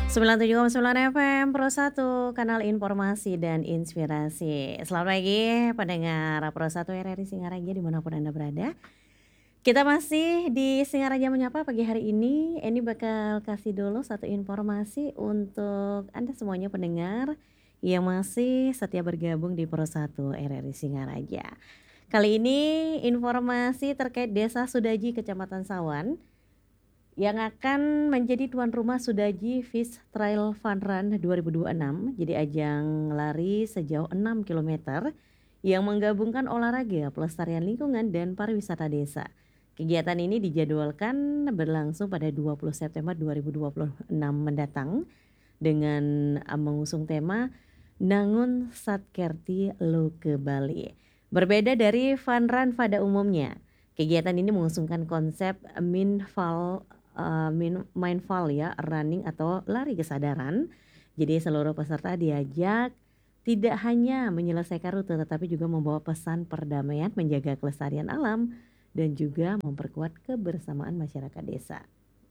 97,9 FM Pro 1, kanal informasi dan inspirasi. Selamat pagi pendengar Pro 1 RRI Singaraja dimanapun Anda berada. Kita masih di Singaraja Menyapa pagi hari ini. Ini bakal kasih dulu satu informasi untuk Anda semuanya pendengar yang masih setia bergabung di Pro 1 RRI Singaraja. Kali ini informasi terkait Desa Sudaji Kecamatan Sawan yang akan menjadi tuan rumah Sudaji Fish Trail Fun Run 2026. Jadi ajang lari sejauh 6 kilometer yang menggabungkan olahraga, pelestarian lingkungan, dan pariwisata desa. Kegiatan ini dijadwalkan berlangsung pada 20 September 2026 mendatang dengan mengusung tema Nangun Satkerti Loke Bali. Berbeda dari fun run pada umumnya, kegiatan ini mengusungkan konsep mindful ya, running atau lari kesadaran. Jadi seluruh peserta diajak tidak hanya menyelesaikan rute tetapi juga membawa pesan perdamaian, menjaga kelestarian alam, dan juga memperkuat kebersamaan masyarakat desa.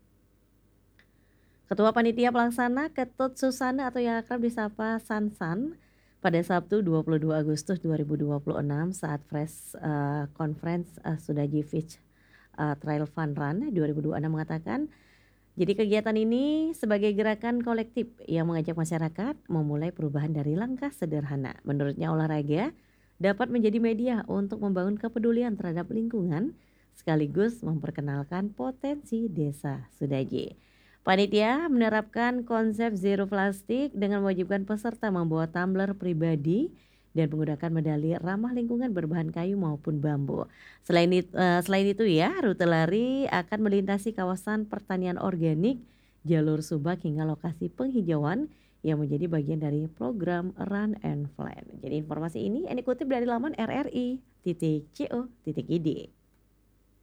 Ketua Panitia Pelaksana Ketut Susana atau yang akrab disapa Sansan pada Sabtu 22 Agustus 2026 saat press conference Sudaji Fish Trail Fun Run 2026 mengatakan, jadi kegiatan ini sebagai gerakan kolektif yang mengajak masyarakat memulai perubahan dari langkah sederhana. Menurutnya olahraga dapat menjadi media untuk membangun kepedulian terhadap lingkungan sekaligus memperkenalkan potensi desa Sudaji. Panitia menerapkan konsep zero plastik dengan mewajibkan peserta membawa tumbler pribadi dan menggunakan medali ramah lingkungan berbahan kayu maupun bambu. Selain itu ya, rute lari akan melintasi kawasan pertanian organik, jalur subak hingga lokasi penghijauan yang menjadi bagian dari program Run and Plan. Jadi informasi ini kutip dari laman rri.co.id.